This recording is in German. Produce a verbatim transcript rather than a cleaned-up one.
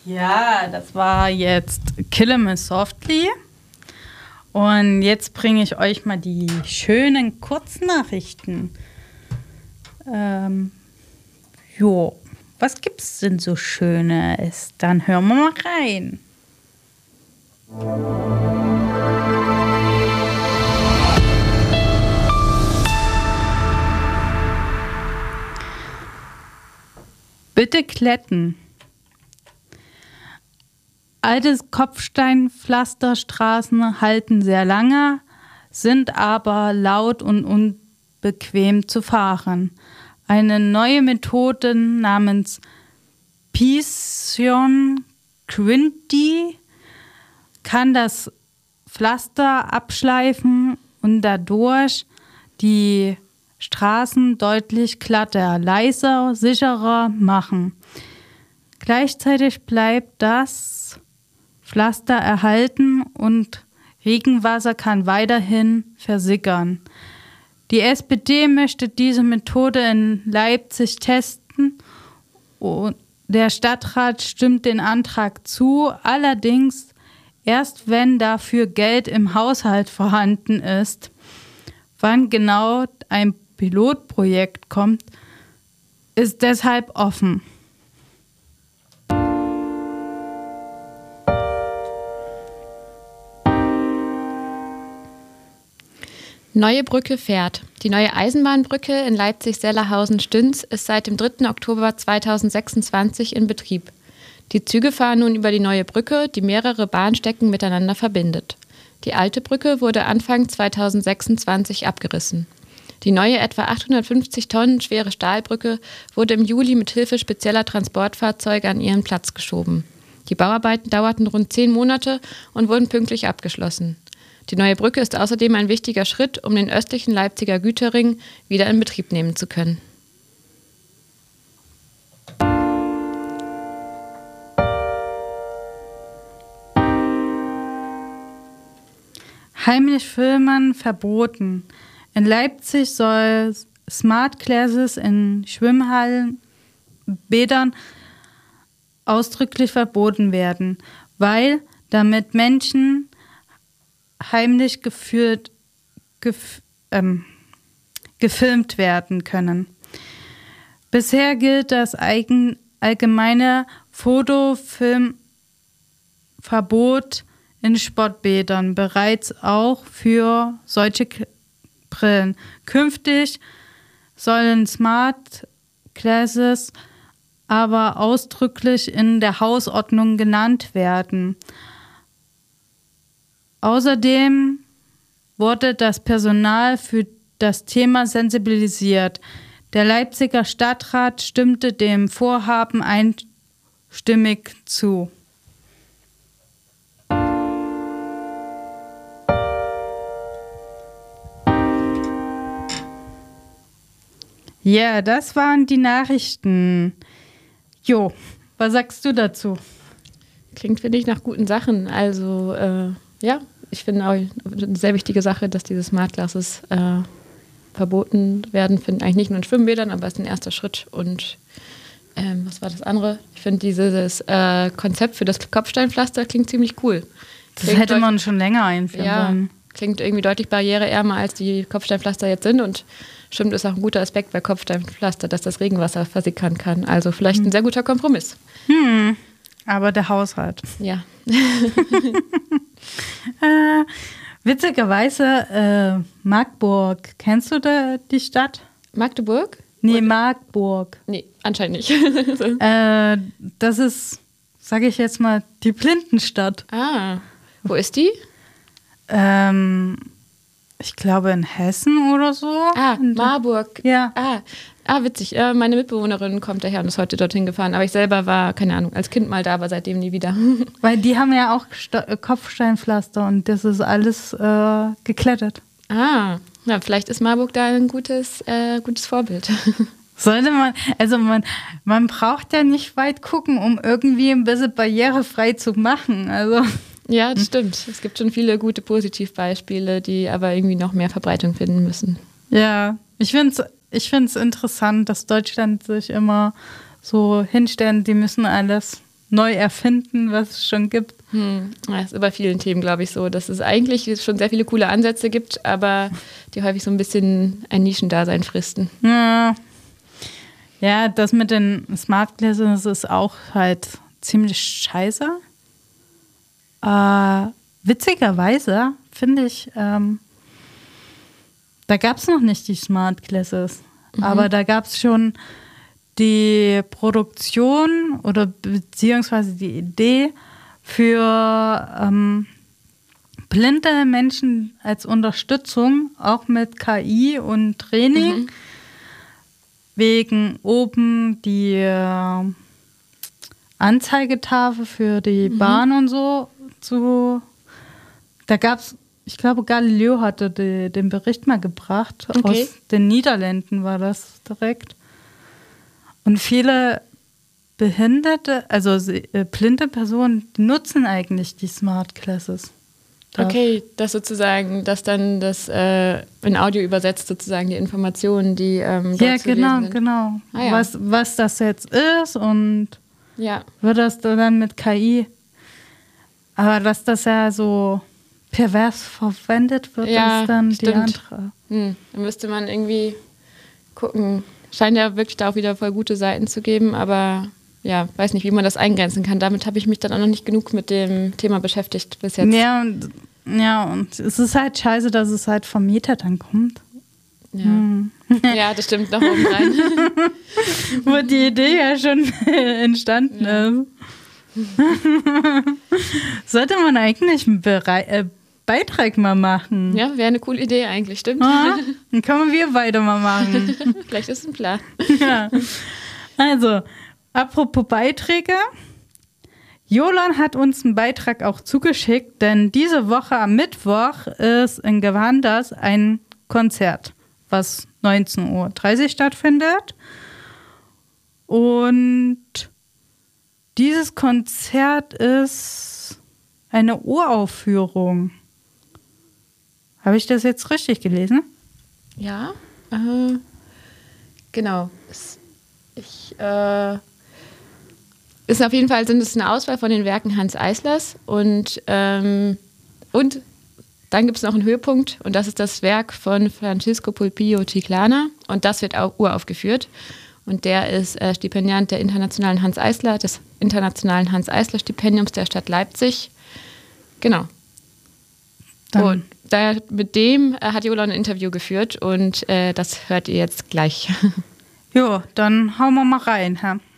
Ja, das war jetzt Kill 'Em Softly. Und jetzt bringe ich euch mal die schönen Kurznachrichten. Ähm, jo, was gibt's denn so Schönes? Dann hören wir mal rein. Bitte kletten. Alte Kopfsteinpflasterstraßen halten sehr lange, sind aber laut und unbequem zu fahren. Eine neue Methode namens Piston Quinty kann das Pflaster abschleifen und dadurch die Straßen deutlich glatter, leiser, sicherer machen. Gleichzeitig bleibt das Pflaster erhalten und Regenwasser kann weiterhin versickern. Die S P D möchte diese Methode in Leipzig testen und der Stadtrat stimmt den Antrag zu, allerdings erst wenn dafür Geld im Haushalt vorhanden ist. Wann genau ein Pilotprojekt kommt, ist deshalb offen. Neue Brücke fährt. Die neue Eisenbahnbrücke in Leipzig-Sellerhausen-Stünz ist seit dem dritten Oktober zweitausendsechsundzwanzig in Betrieb. Die Züge fahren nun über die neue Brücke, die mehrere Bahnstrecken miteinander verbindet. Die alte Brücke wurde Anfang zweitausendsechsundzwanzig abgerissen. Die neue etwa achthundertfünfzig Tonnen schwere Stahlbrücke wurde im Juli mit Hilfe spezieller Transportfahrzeuge an ihren Platz geschoben. Die Bauarbeiten dauerten rund zehn Monate und wurden pünktlich abgeschlossen. Die neue Brücke ist außerdem ein wichtiger Schritt, um den östlichen Leipziger Güterring wieder in Betrieb nehmen zu können. Heimlich filmen verboten. In Leipzig soll Smart Glasses in Schwimmhallen, Bädern ausdrücklich verboten werden, weil damit Menschen heimlich geführt, gef, ähm, gefilmt werden können. Bisher gilt das eigen, allgemeine Fotofilmverbot in Sportbädern bereits auch für solche Brillen. Künftig sollen Smart Glasses aber ausdrücklich in der Hausordnung genannt werden. Außerdem wurde das Personal für das Thema sensibilisiert. Der Leipziger Stadtrat stimmte dem Vorhaben einstimmig zu. Ja, das waren die Nachrichten. Jo, was sagst du dazu? Klingt, finde ich, nach guten Sachen. Also, äh, ja, ich finde auch eine sehr wichtige Sache, dass diese Smart Glasses äh, verboten werden. Finde eigentlich nicht nur in Schwimmbädern, aber es ist ein erster Schritt. Und ähm, was war das andere? Ich finde dieses äh, Konzept für das Kopfsteinpflaster klingt ziemlich cool. Das klingt hätte man schon länger einführen ja, sollen. Klingt irgendwie deutlich barriereärmer, als die Kopfsteinpflaster jetzt sind. Und stimmt, ist auch ein guter Aspekt bei Kopfsteinpflaster, dass das Regenwasser versickern kann. Also vielleicht ein sehr guter Kompromiss. Hm, aber der Haushalt. Ja. äh, witzigerweise, äh, Magdeburg. Kennst du da die Stadt? Magdeburg? Nee, Magdeburg. Nee, anscheinend nicht. äh, das ist, sage ich jetzt mal, die Blindenstadt. Ah, wo ist die? Ähm, ich glaube in Hessen oder so. Ah, Marburg. Ja. Ah, ah witzig. Äh, meine Mitbewohnerin kommt daher und ist heute dorthin gefahren. Aber ich selber war, keine Ahnung, als Kind mal da, aber seitdem nie wieder. Weil die haben ja auch Sto- Kopfsteinpflaster und das ist alles äh, geklettert. Ah, na, vielleicht ist Marburg da ein gutes, äh, gutes Vorbild. Sollte man, also man, man braucht ja nicht weit gucken, um irgendwie ein bisschen barrierefrei zu machen. Also. Ja, das stimmt. Es gibt schon viele gute Positivbeispiele, die aber irgendwie noch mehr Verbreitung finden müssen. Ja, ich finde es ich find's interessant, dass Deutschland sich immer so hinstellt, die müssen alles neu erfinden, was es schon gibt. Hm. Das ist bei vielen Themen, glaube ich, so, dass es eigentlich schon sehr viele coole Ansätze gibt, aber die häufig so ein bisschen ein Nischendasein fristen. Ja, ja, das mit den Smart Glasses ist auch halt ziemlich scheiße. Äh, witzigerweise finde ich, ähm, da gab es noch nicht die Smart Glasses, mhm. aber da gab es schon die Produktion oder beziehungsweise die Idee für ähm, blinde Menschen als Unterstützung, auch mit K I und Training, mhm. wegen oben die äh, Anzeigetafel für die mhm. Bahn und so zu. Da gab es, ich glaube, Galileo hatte die, den Bericht mal gebracht. Okay. Aus den Niederlanden war das direkt. Und viele Behinderte, also äh, blinde Personen, die nutzen eigentlich die Smart Glasses. Da. Okay, das sozusagen, dass dann das äh, in Audio übersetzt sozusagen die Informationen, die ähm, dort ja, zu genau, lesen sind. genau. Ah, ja. Was, was das jetzt ist und ja. wird das dann mit K I. Aber dass das ja so pervers verwendet wird, ja, ist dann stimmt. die andere. Hm, dann müsste man irgendwie gucken. Scheint ja wirklich da auch wieder voll gute Seiten zu geben, aber ja, weiß nicht, wie man das eingrenzen kann. Damit habe ich mich dann auch noch nicht genug mit dem Thema beschäftigt bis jetzt. Ja, und, ja, und es ist halt scheiße, dass es halt vom Mieter dann kommt. Ja, hm. ja, das stimmt, nach oben rein. Wo die Idee ja schon entstanden ja. ist. Sollte man eigentlich einen Bere- äh, Beitrag mal machen? Ja, wäre eine coole Idee eigentlich, stimmt. Ah, dann können wir beide mal machen. Vielleicht ist es ein Plan. Ja. Also, apropos Beiträge. Jolan hat uns einen Beitrag auch zugeschickt, denn diese Woche am Mittwoch ist in Gewanders ein Konzert, was neunzehn Uhr dreißig stattfindet. Und dieses Konzert ist eine Uraufführung. Habe ich das jetzt richtig gelesen? Ja, äh, genau. Ich, äh, ist auf jeden Fall sind es eine Auswahl von den Werken Hanns Eislers und, ähm, und dann gibt es noch einen Höhepunkt und das ist das Werk von Francisco Pulpillo Chiclana und das wird auch uraufgeführt. Und der ist äh, Stipendiat der internationalen Hanns Eisler, des internationalen Hanns Eisler Stipendiums der Stadt Leipzig. Genau. Dann. Und da, mit dem äh, hat Jolan ein Interview geführt und äh, das hört ihr jetzt gleich. Jo, dann hauen wir mal rein, Herr.